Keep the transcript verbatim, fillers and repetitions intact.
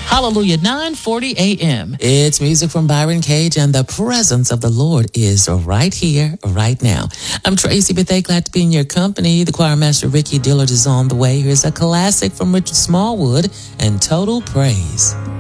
Hallelujah, nine forty a.m. It's music from Byron Cage, and the presence of the Lord is right here, right now. I'm Tracy Bethea, glad to be in your company. The choir master Ricky Dillard is on the way. Here's a classic from Richard Smallwood and Total Praise.